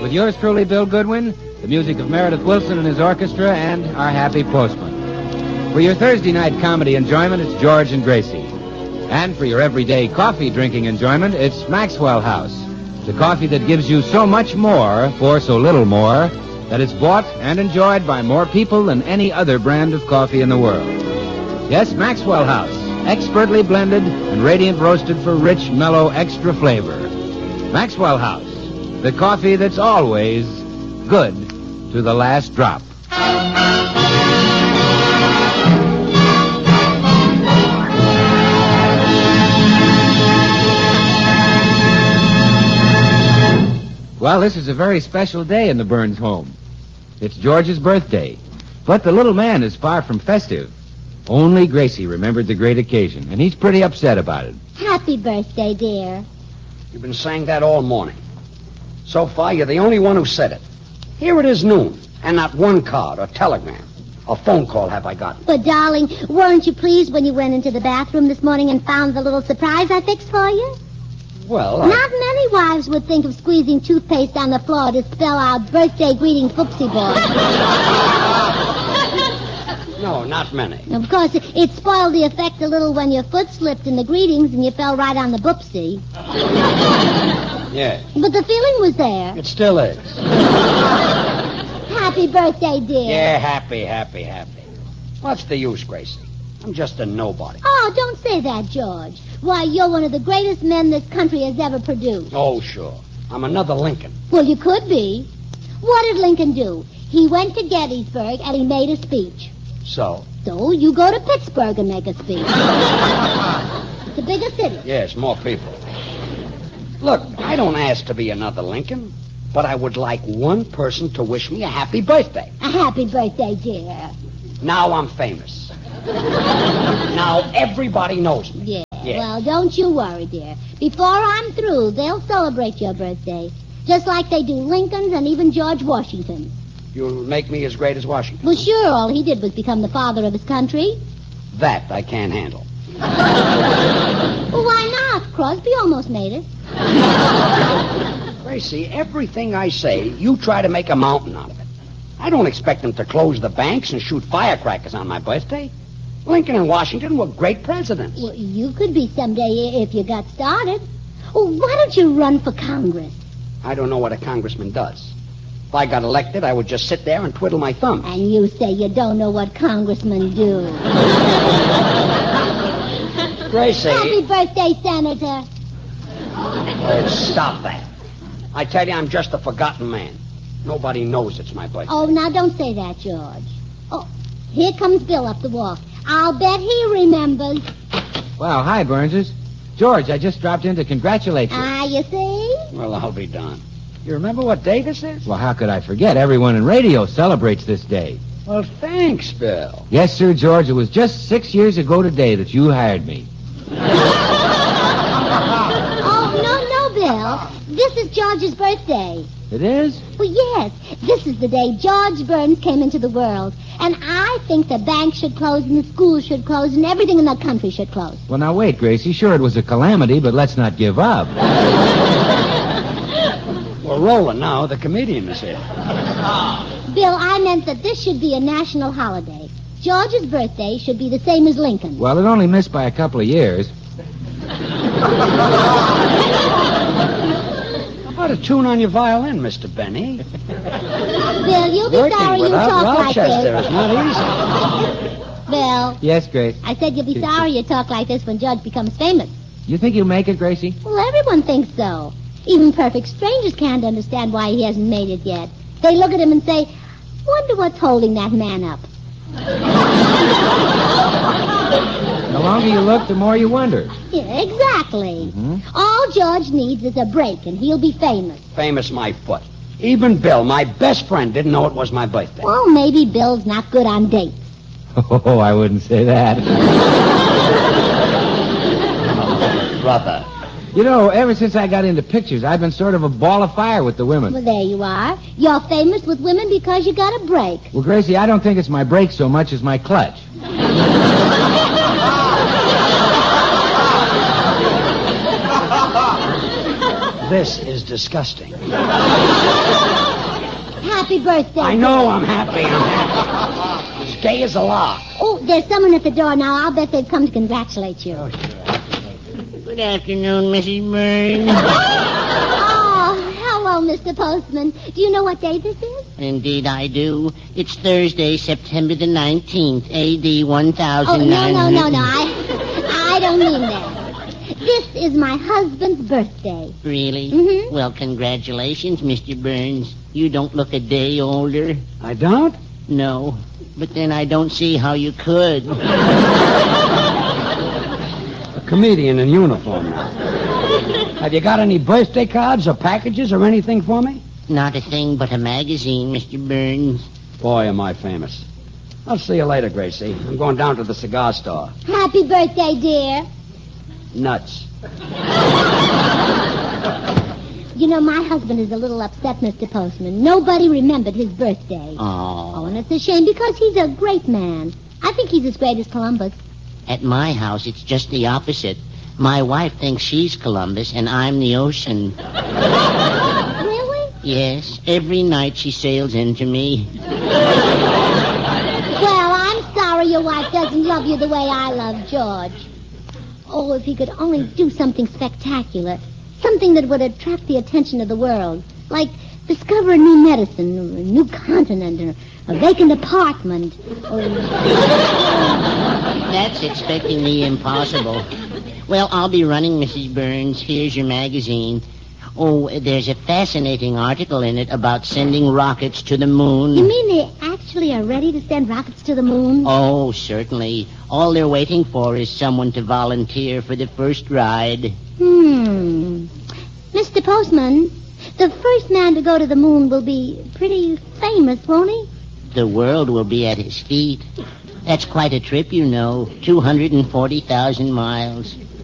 with yours truly, Bill Goodwin, the music of Meredith Wilson and his orchestra, and our happy postman. For your Thursday night comedy enjoyment, it's George and Gracie. And for your everyday coffee drinking enjoyment, it's Maxwell House, the coffee that gives you so much more for so little more that it's bought and enjoyed by more people than any other brand of coffee in the world. Yes, Maxwell House, expertly blended and radiant roasted for rich, mellow, extra flavor. Maxwell House, the coffee that's always good to the last drop. Well, this is a very special day in the Burns home. It's George's birthday, but the little man is far from festive. Only Gracie remembered the great occasion, and he's pretty upset about it. Happy birthday, dear. You've been saying that all morning. So far, you're the only one who said it. Here it is noon, and not one card or telegram or phone call have I gotten. But, darling, weren't you pleased when you went into the bathroom this morning and found the little surprise I fixed for you? Well, Not many wives would think of squeezing toothpaste on the floor to spell out birthday greetings, Foopsie Boy. No, not many. Of course, it spoiled the effect a little when your foot slipped in the greetings and you fell right on the boopsie. Yeah. But the feeling was there. It still is. Happy birthday, dear. Yeah, happy. What's the use, Gracie? I'm just a nobody. Oh, don't say that, George. Why, you're one of the greatest men this country has ever produced. Oh, sure. I'm another Lincoln. Well, you could be. What did Lincoln do? He went to Gettysburg and he made a speech. So? So you go to Pittsburgh and make a speech. It's a bigger city. Yes, more people. Look, I don't ask to be another Lincoln, but I would like one person to wish me a happy birthday. A happy birthday, dear. Now I'm famous. Now everybody knows me. Yeah. Well, don't you worry, dear. Before I'm through, they'll celebrate your birthday. Just like they do Lincoln's and even George Washington. You'll make me as great as Washington. Well, sure, all he did was become the father of his country. That I can't handle. Well, why not? Crosby almost made it. Gracie, everything I say, you try to make a mountain out of it. I don't expect them to close the banks and shoot firecrackers on my birthday. Lincoln and Washington were great presidents. Well, you could be someday if you got started. Oh, why don't you run for Congress? I don't know what a congressman does. If I got elected, I would just sit there and twiddle my thumbs. And you say you don't know what congressmen do. Gracie. Happy birthday, Senator. Oh, stop that. I tell you, I'm just a forgotten man. Nobody knows it's my birthday. Oh, now don't say that, George. Oh, here comes Bill up the walk. I'll bet he remembers. Well, hi, Burnses. George, I just dropped in to congratulate you. You see? Well, I'll be darned. You remember what day this is? Well, how could I forget? Everyone in radio celebrates this day. Well, thanks, Bill. Yes, sir, George. It was just 6 years ago today that you hired me. Oh, no, Bill. This is George's birthday. It is? Well, yes. This is the day George Burns came into the world. And I think the bank should close and the schools should close and everything in the country should close. Well, now, wait, Gracie. Sure, it was a calamity, but let's not give up. We're rolling now. The comedian is here. Bill, I meant that this should be a national holiday. George's birthday should be the same as Lincoln's. Well, it only missed by a couple of years. How about a tune on your violin, Mr. Benny? Bill, you'll be Working sorry you without talk like Rochester this. is not easy. Bill, Yes, Grace. I said you'll be sorry you talk like this when George becomes famous. You think you'll make it, Gracie? Well, everyone thinks so. Even perfect strangers can't understand why he hasn't made it yet. They look at him and say, wonder what's holding that man up. The longer you look, the more you wonder. Yeah, exactly. Mm-hmm. All George needs is a break, and he'll be famous. Famous my foot. Even Bill, my best friend, didn't know it was my birthday. Well, maybe Bill's not good on dates. Oh, I wouldn't say that. Oh, brother. You know, ever since I got into pictures, I've been sort of a ball of fire with the women. Well, there you are. You're famous with women because you got a break. Well, Gracie, I don't think it's my break so much as my clutch. This is disgusting. Happy birthday. I know I'm happy. As gay as a lark. Oh, there's someone at the door now. I'll bet they've come to congratulate you. Good afternoon, Mrs. Burns. Oh, hello, Mr. Postman. Do you know what day this is? Indeed, I do. It's Thursday, September the 19th, A.D. 1900. Oh, no. I don't mean that. This is my husband's birthday. Really? Mm-hmm. Well, congratulations, Mr. Burns. You don't look a day older. I don't? No. But then I don't see how you could. A comedian in uniform now. Have you got any birthday cards or packages or anything for me? Not a thing but a magazine, Mr. Burns. Boy, am I famous. I'll see you later, Gracie. I'm going down to the cigar store. Happy birthday, dear. Nuts. You know, my husband is a little upset, Mr. Postman. Nobody remembered his birthday. Oh. And it's a shame because he's a great man. I think he's as great as Columbus. At my house, it's just the opposite. My wife thinks she's Columbus, and I'm the ocean. Really? Yes, every night she sails into me. Well, I'm sorry your wife doesn't love you the way I love George. Oh, if he could only do something spectacular. Something that would attract the attention of the world. Like discover a new medicine, or a new continent, or a vacant apartment. Or... That's expecting the impossible. Well, I'll be running, Mrs. Burns. Here's your magazine. Oh, there's a fascinating article in it about sending rockets to the moon. You mean they actually are ready to send rockets to the moon? Oh, certainly. All they're waiting for is someone to volunteer for the first ride. Mr. Postman, the first man to go to the moon will be pretty famous, won't he? The world will be at his feet. That's quite a trip, you know. 240,000 miles.